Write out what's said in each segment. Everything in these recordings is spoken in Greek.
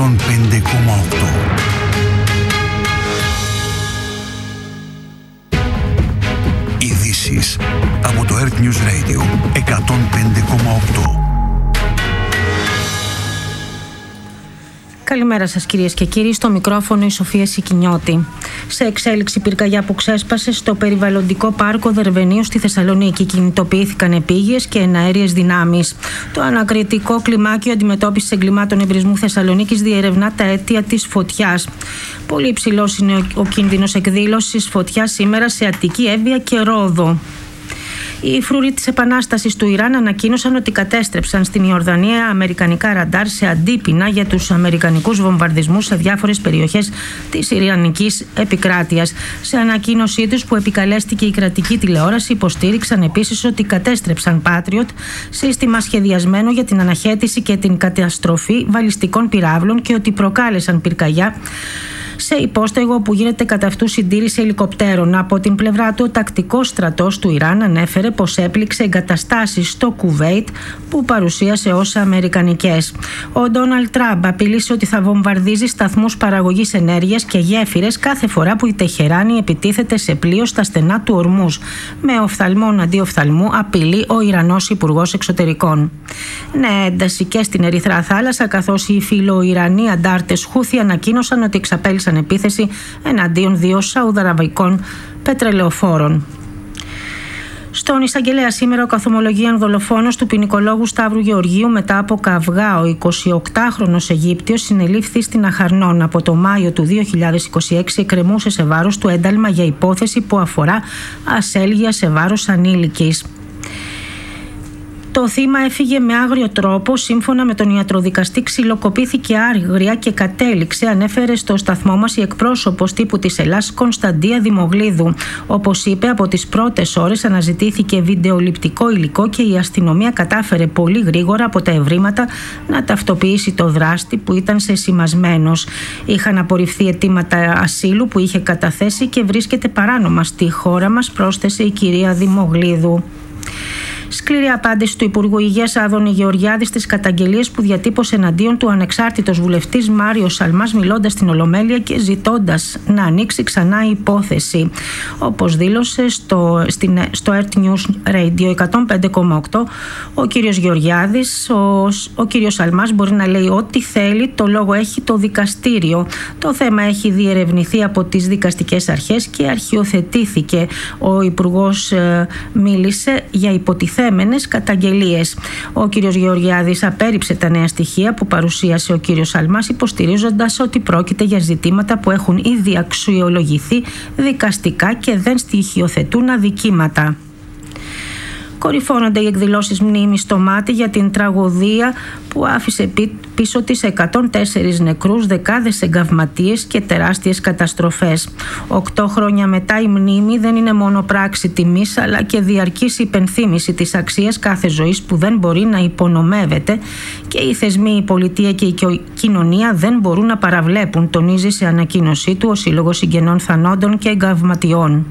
105,8. Ειδήσεις από το Earth News Radio 105,8. Καλημέρα σας κυρίες και κύριοι, στο μικρόφωνο η Σοφία Σικινιώτη. Σε εξέλιξη πυρκαγιά που ξέσπασε στο περιβαλλοντικό πάρκο Δερβενίου στη Θεσσαλονίκη, κινητοποιήθηκαν επίγειες και εναέριες δυνάμεις. Το ανακριτικό κλιμάκιο αντιμετώπισης εγκλημάτων εμπρισμού Θεσσαλονίκης διερευνά τα αίτια της φωτιάς. Πολύ υψηλός είναι ο κίνδυνος εκδήλωσης φωτιάς σήμερα σε Αττική, Εύβοια και Ρόδο. Οι φρούροι της Επανάστασης του Ιράν ανακοίνωσαν ότι κατέστρεψαν στην Ιορδανία αμερικανικά ραντάρ σε αντίπεινα για τους αμερικανικούς βομβαρδισμούς σε διάφορες περιοχές της Ιρανικής επικράτειας. Σε ανακοίνωσή τους που επικαλέστηκε η κρατική τηλεόραση, υποστήριξαν επίσης ότι κατέστρεψαν Patriot, σύστημα σχεδιασμένο για την αναχέτηση και την καταστροφή βαλιστικών πυράβλων, και ότι προκάλεσαν πυρκαγιά σε υπόστεγο που γίνεται κατά αυτού συντήρηση ελικοπτέρων. Από την πλευρά του, ο τακτικός στρατός του Ιράν ανέφερε πως έπληξε εγκαταστάσεις στο Κουβέιτ που παρουσίασε ως αμερικανικές. Ο Ντόναλντ Τραμπ απειλήσε ότι θα βομβαρδίζει σταθμούς παραγωγής ενέργειας και γέφυρες κάθε φορά που η Τεχεράνη επιτίθεται σε πλοίο στα στενά του Ορμούζ. Με οφθαλμόν αντί οφθαλμού απειλεί ο Ιρανός Υπουργός Εξωτερικών. Ναι, ένταση και στην Ερυθρά Θάλασσα, καθώς οι φιλοϊρανοί αντάρτες Χούθι ανακοίνωσαν ότι εξαπέλυσαν επίθεση εναντίον 2 σαουδαραβικών πετρελαιοφόρων. Στον εισαγγελέα σήμερα ο καθομολογίαν δολοφόνος του ποινικολόγου Σταύρου Γεωργίου μετά από καυγά, ο 28χρονος Αιγύπτιος, συνελήφθη στην Αχαρνών. Από το Μάιο του 2026 εκκρεμούσε σε βάρος του ένταλμα για υπόθεση που αφορά ασέλγεια σε βάρος ανήλικης. Το θύμα έφυγε με άγριο τρόπο. Σύμφωνα με τον ιατροδικαστή, ξυλοκοπήθηκε άγρια και κατέληξε, ανέφερε στο σταθμό μας η εκπρόσωπος τύπου της Ελλάς, Κωνσταντία Δημογλίδου. Όπως είπε, από τις πρώτες ώρες αναζητήθηκε βιντεοληπτικό υλικό και η αστυνομία κατάφερε πολύ γρήγορα από τα ευρήματα να ταυτοποιήσει το δράστη, που ήταν σεσημασμένος. Είχαν απορριφθεί αιτήματα ασύλου που είχε καταθέσει και βρίσκεται παράνομα στη χώρα μας, πρόσθεσε η κυρία Δημογλίδου. Σκληρή απάντηση του Υπουργού Υγείας Άδωνη Γεωργιάδη στις καταγγελίες που διατύπωσε εναντίον του ανεξάρτητος βουλευτής Μάριος Σαλμάς, μιλώντας στην Ολομέλεια και ζητώντας να ανοίξει ξανά η υπόθεση. Όπως δήλωσε στο Earth News Radio 105,8 ο κύριος Γεωργιάδης, ο κύριος Σαλμάς μπορεί να λέει ό,τι θέλει, το λόγο έχει το δικαστήριο. Το θέμα έχει διερευνηθεί από τις δικαστικές αρχές και αρχιοθετήθηκε. Ο Υπουργός μίλησε για υποτιθέμενες καταγγελίες. Ο κύριος Γεωργιάδης απέρριψε τα νέα στοιχεία που παρουσίασε ο κύριος Σαλμάς, υποστηρίζοντας ότι πρόκειται για ζητήματα που έχουν ήδη αξιολογηθεί δικαστικά και δεν στοιχειοθετούν αδικήματα. Κορυφώνονται οι εκδηλώσεις μνήμης στο Μάτι για την τραγωδία που άφησε πίσω της 104 νεκρούς, δεκάδες εγκαυματίες και τεράστιες καταστροφές. 8 χρόνια μετά, η μνήμη δεν είναι μόνο πράξη τιμής, αλλά και διαρκής υπενθύμηση της αξίας κάθε ζωής που δεν μπορεί να υπονομεύεται, και οι θεσμοί, η πολιτεία και η κοινωνία δεν μπορούν να παραβλέπουν, τονίζει σε ανακοίνωσή του ο Σύλλογος Συγγενών Θανόντων και Εγκαυματιών.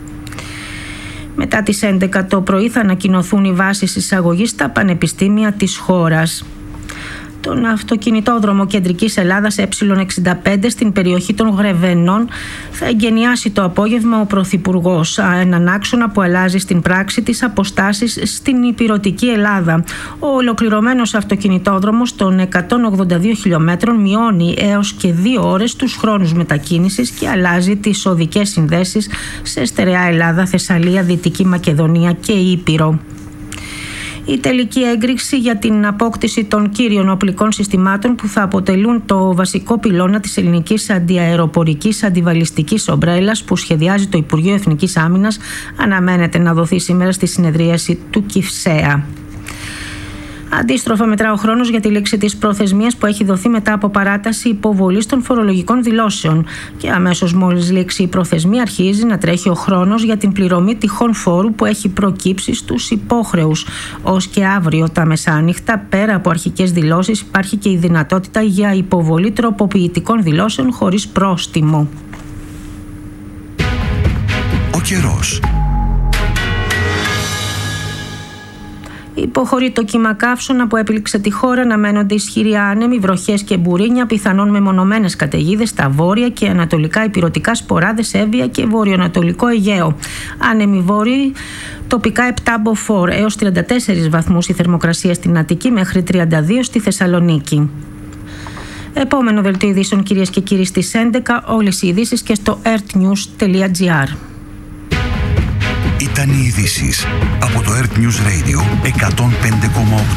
Μετά τις 11 το πρωί θα ανακοινωθούν οι βάσεις εισαγωγής στα πανεπιστήμια της χώρας. Τον αυτοκινητόδρομο Κεντρικής Ελλάδας Ε65 στην περιοχή των Γρεβενών θα εγκαινιάσει το απόγευμα ο Πρωθυπουργός, έναν άξονα που αλλάζει στην πράξη τις αποστάσεις στην ηπειρωτική Ελλάδα. Ο ολοκληρωμένος αυτοκινητόδρομος των 182 χιλιόμετρων μειώνει έως και 2 ώρες τους χρόνους μετακίνησης και αλλάζει τις οδικές συνδέσεις σε στερεά Ελλάδα, Θεσσαλία, Δυτική Μακεδονία και Ήπειρο. Η τελική έγκριση για την απόκτηση των κύριων οπλικών συστημάτων που θα αποτελούν το βασικό πυλώνα της ελληνικής αντιαεροπορικής αντιβαλιστικής ομπρέλας που σχεδιάζει το Υπουργείο Εθνικής Άμυνας αναμένεται να δοθεί σήμερα στη συνεδρίαση του Κυφσέα. Αντίστροφα, μετρά ο χρόνος για τη λήξη της προθεσμίας που έχει δοθεί μετά από παράταση υποβολής των φορολογικών δηλώσεων. Και αμέσως μόλις λήξει η προθεσμία, αρχίζει να τρέχει ο χρόνος για την πληρωμή τυχών φόρου που έχει προκύψει στους υπόχρεους. Ως και αύριο τα μεσάνυχτα, πέρα από αρχικές δηλώσεις, υπάρχει και η δυνατότητα για υποβολή τροποποιητικών δηλώσεων χωρίς πρόστιμο. Ο καιρός. Υποχωρεί το κύμα καύσωνα που έπληξε τη χώρα, αναμένονται ισχυροί άνεμοι, βροχές και μπουρίνια, πιθανόν μεμονωμένες καταιγίδες στα βόρεια και ανατολικά ηπειρωτικά, σποράδες, Εύβοια και βορειοανατολικό Αιγαίο. Άνεμοι βόρειοι, τοπικά 7 μποφόρ έως 34 βαθμούς η θερμοκρασία στην Αττική, μέχρι 32 στη Θεσσαλονίκη. Επόμενο δελτίο ειδήσεων, κυρίες και κύριοι, στις 11. Όλες οι ειδήσεις και στο earthnews.gr. Ήταν οι ειδήσεις από το Earth News Radio 105,8.